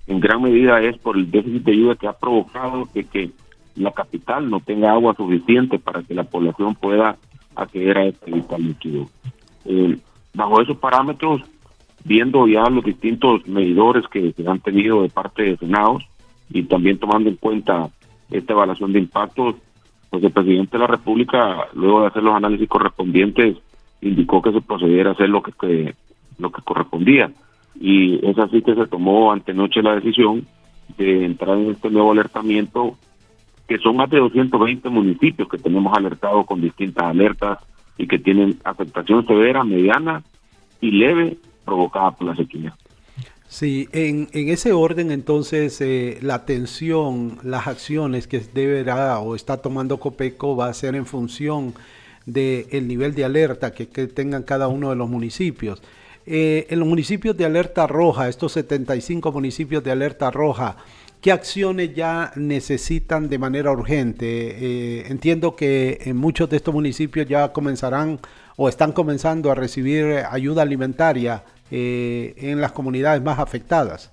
en gran medida es por el déficit de lluvia que ha provocado que la capital no tenga agua suficiente para que la población pueda acceder a este vital líquido. Bajo esos parámetros, viendo ya los distintos medidores que se han tenido de parte de Senados y también tomando en cuenta esta evaluación de impactos, pues el presidente de la República, luego de hacer los análisis correspondientes, indicó que se procediera a hacer lo que correspondía. Y es así que se tomó antenoche la decisión de entrar en este nuevo alertamiento, que son más de 220 municipios que tenemos alertados con distintas alertas y que tienen afectación severa, mediana y leve provocada por la sequía. Sí, en ese orden entonces la atención, las acciones que deberá o está tomando Copeco va a ser en función del nivel de alerta que tengan cada uno de los municipios. En los municipios de alerta roja, estos 75 municipios de alerta roja, ¿qué acciones ya necesitan de manera urgente? Entiendo que en muchos de estos municipios ya comenzarán o están comenzando a recibir ayuda alimentaria en las comunidades más afectadas.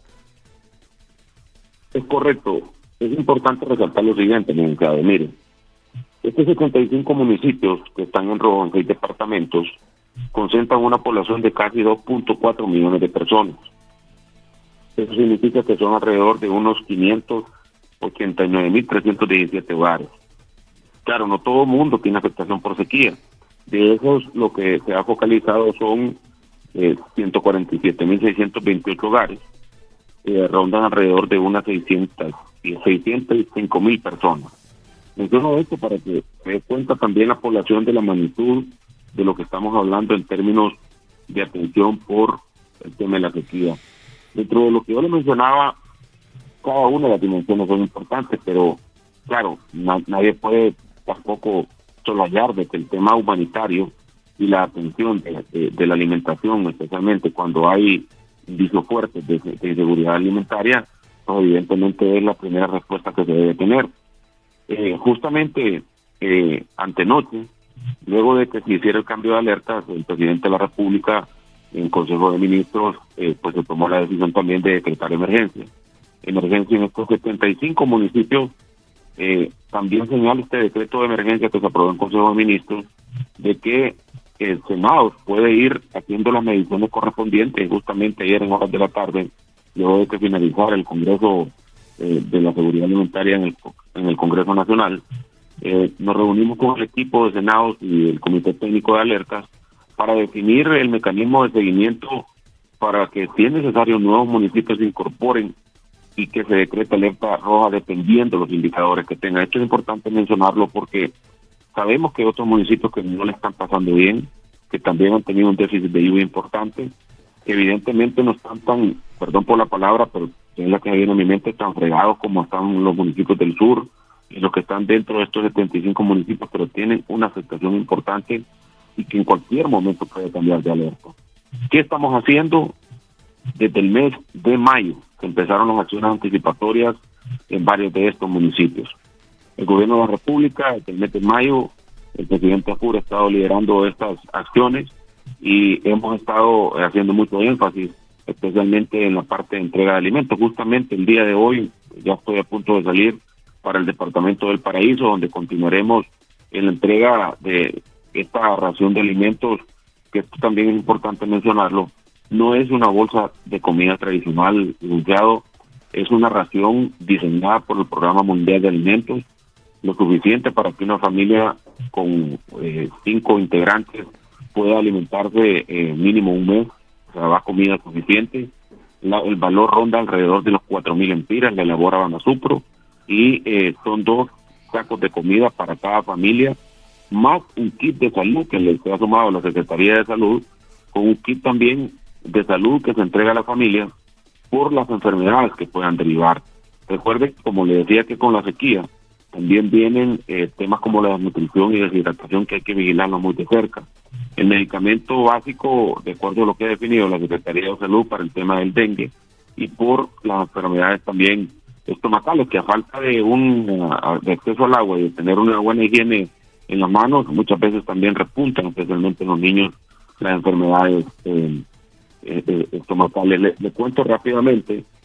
Es correcto. Es importante resaltar lo siguiente, licenciado. Miren, estos 75 municipios que están en rojo en 6 departamentos concentran una población de casi 2.4 millones de personas. Eso significa que son alrededor de unos 589.317 hogares. Claro, no todo el mundo tiene afectación por sequía. De esos, lo que se ha focalizado son 147.628 hogares, rondan alrededor de unas 605.000 personas. Menciono esto para que se dé cuenta también la población de la magnitud de lo que estamos hablando en términos de atención por el tema de la sequía. Dentro de lo que yo le mencionaba, cada una de las dimensiones son importantes, pero claro, nadie puede tampoco soslayar de que el tema humanitario y la atención de la alimentación, especialmente cuando hay indicios fuertes de inseguridad alimentaria, pues evidentemente es la primera respuesta que se debe tener. Justamente antenoche, luego de que se hiciera el cambio de alertas, el presidente de la República, en Consejo de Ministros, pues se tomó la decisión también de decretar emergencia. Emergencia en estos 75 municipios. También señala este decreto de emergencia que se aprobó en Consejo de Ministros, de que el Senado puede ir haciendo las mediciones correspondientes. Justamente ayer en horas de la tarde, luego de que finalizara el Congreso de la Seguridad Alimentaria en el Congreso Nacional, nos reunimos con el equipo de Senados y el Comité Técnico de Alertas para definir el mecanismo de seguimiento para que, si es necesario, nuevos municipios se incorporen y que se decrete alerta roja dependiendo de los indicadores que tenga. Esto es importante mencionarlo porque sabemos que hay otros municipios que no le están pasando bien, que también han tenido un déficit de lluvia importante, que evidentemente no están tan, perdón por la palabra, pero es la que viene a mi mente, tan fregados como están los municipios del sur y los que están dentro de estos 75 municipios, pero tienen una afectación importante y que en cualquier momento puede cambiar de alerta. ¿Qué estamos haciendo? Desde el mes de mayo que empezaron las acciones anticipatorias en varios de estos municipios. El gobierno de la República, desde el mes de mayo, el presidente Apure ha estado liderando estas acciones y hemos estado haciendo mucho énfasis, especialmente en la parte de entrega de alimentos. Justamente el día de hoy ya estoy a punto de salir para el departamento del Paraíso, donde continuaremos en la entrega de esta ración de alimentos, que esto también es importante mencionarlo. No es una bolsa de comida tradicional, licenciado, es una ración diseñada por el Programa Mundial de Alimentos, lo suficiente para que una familia con 5 integrantes pueda alimentarse mínimo un mes, o sea, va comida suficiente. El valor ronda alrededor de los 4.000 empiras, la elabora Banasupro, y son 2 sacos de comida para cada familia, más un kit de salud que le ha sumado la Secretaría de Salud, con un kit también de salud que se entrega a la familia por las enfermedades que puedan derivar. Recuerde, como le decía, que con la sequía también vienen temas como la desnutrición y deshidratación, que hay que vigilarlo muy de cerca. El medicamento básico, de acuerdo a lo que ha definido la Secretaría de Salud para el tema del dengue, y por las enfermedades también estomacales, que a falta de de acceso al agua y de tener una buena higiene en las manos, muchas veces también repuntan, especialmente en los niños, las enfermedades estomacales. Le cuento rápidamente